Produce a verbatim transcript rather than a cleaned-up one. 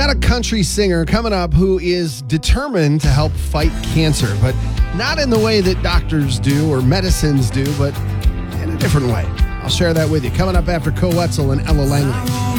got a country singer coming up who is determined to help fight cancer, but not in the way that doctors do or medicines do, but in a different way. I'll share that with you coming up after Co Wetzel and Ella Langley.